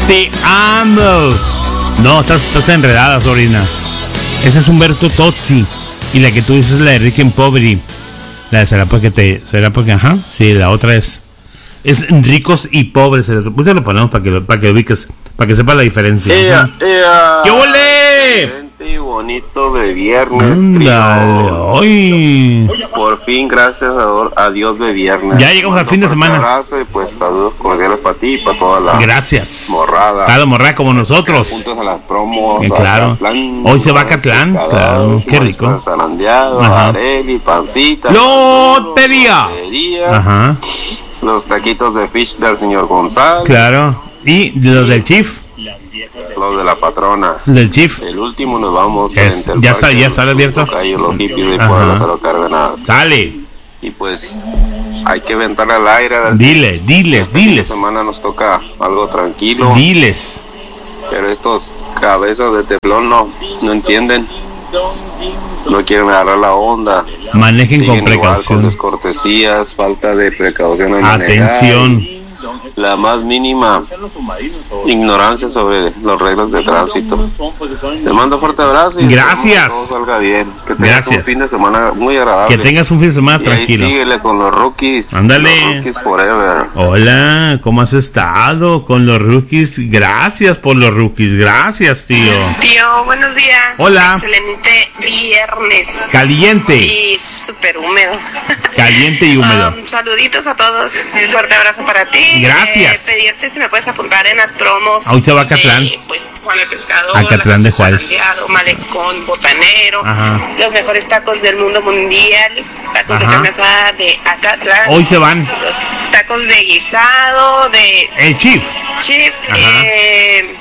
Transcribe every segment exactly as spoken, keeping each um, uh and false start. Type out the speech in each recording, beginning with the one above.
te amo. No, estás, estás enredada, sobrina. Ese es Humberto Tozzi. Y la que tú dices es la de Ricky and Poverty. La de será porque te. Será porque, ajá. Sí, la otra es. Es ricos y pobres. Pues ya lo ponemos para que lo, para que ubiques, para que sepa la diferencia. Ea, ea. ¡Qué ole! Y bonito de viernes. Ándale, hoy. Por fin, gracias a, a Dios de viernes. Ya llegamos al fin de semana. Un abrazo y pues saludos cordiales para ti y para toda la Gracias. morrada. Cada morrada como nosotros. Juntos a las promos. Eh, claro. Acatlán, Hoy se va a Acatlán. Claro, qué rico. Zarandeado, Ajá. Areli, pancita. Lotería. Lotería. Ajá. Los taquitos de fish del señor González. Claro. Y los del Chief. Los de la patrona. Del Chief. El último nos vamos. Es, ya está, ya está abierto. Calle, los hippies de Ajá. Puebla, Cerro Cárdenas. Sale. Y pues hay que aventar al aire. Dile, diles, Esta diles. semana nos toca algo tranquilo. Diles. Pero estos cabezas de teflón no, no entienden. No quieren agarrar la onda. Manejen Siguen con igual, precaución. con descortesías, falta de precaución en Atención. manejar. La más mínima ignorancia sobre las reglas de tránsito. Te mando fuerte abrazo y Gracias. que todo salga bien. Que tengas Gracias. un fin de semana muy agradable. Que tengas un fin de semana Y ahí tranquilo. síguele con los rookies. Ándale. Los rookies forever. Hola, ¿cómo has estado con los rookies? Gracias por los rookies. Gracias, tío. Tío, buenos días. Hola. Excelente viernes. Caliente. Y súper húmedo. Caliente y húmedo. Um, saluditos a todos. Un fuerte abrazo para ti. Gracias. Eh, pedirte si me puedes apuntar en las promos. Hoy se va a Acatlán. Eh, pues Juan el Pescador. Acatlán de Juárez. Zarandeado, Malecón, Botanero. Ajá. Los mejores tacos del mundo mundial. Tacos Ajá. de carne asada de Acatlán. Hoy se van. Los tacos de guisado, de El Chief. chip. Ajá. Eh,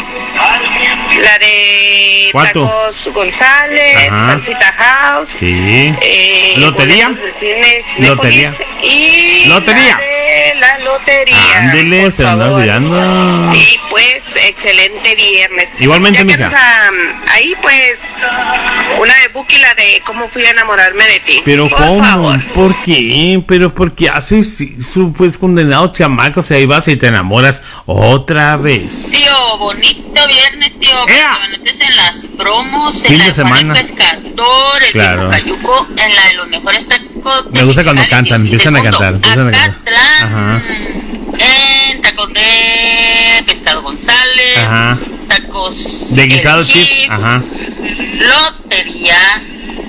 la de ¿Cuánto? Tacos González, Ajá. Pancita House, Sí. eh, ¿Lotería? boletos del cine Lotería. Cinépolis y Lotería. la de la lotería. Ándele, por se anda favor. olvidando. Y pues, excelente viernes. Igualmente, Ya que mija. andas, um, ahí pues, una de Buki, la de cómo fui a enamorarme de ti. Pero por ¿cómo? favor. ¿Por qué? Pero ¿por qué haces su pues condenado chamaco? O sea, ahí vas y te enamoras otra vez. Tío, bonito viernes, tío. ¡Ea! Para que me metes en las promos, Fin en la de de Juan el semana. Pescador, el Claro. Viejo Cayuco, en la de los mejores tacos de Me gusta cuando Mexicali cantan, y del empiezan a mundo. cantar, empiezan a cantar. Acatlán, Ajá. en tacos de Pescado González, Ajá. tacos De guisado El chip. Chief, Ajá. lotería,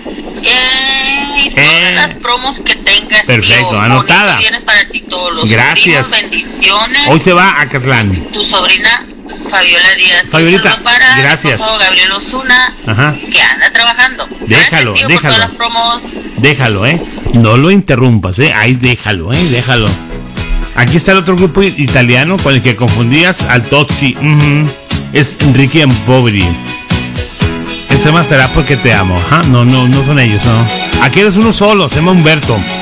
eh, y todas Eh, las promos que tengas. perfecto, tío. anotada. Bonito viernes para ti todos los Gracias. primos, bendiciones. Hoy se va a Acatlán. Tu sobrina Fabiola Díaz. Fabiolita, Y saludo para gracias. mi esposo Gabriel Osuna, Ajá. que anda trabajando. Déjalo, Gracias, tío, déjalo. por todas las promos. Déjalo, ¿eh? No lo interrumpas, ¿eh? Ahí déjalo, ¿eh? Déjalo. Aquí está el otro grupo italiano con el que confundías al Tozzi. Ujú. Es Ricky and Poverty. Ese más será porque te amo. Ajá. No, no, no son ellos, ¿no? Aquí eres uno solo, se llama Humberto.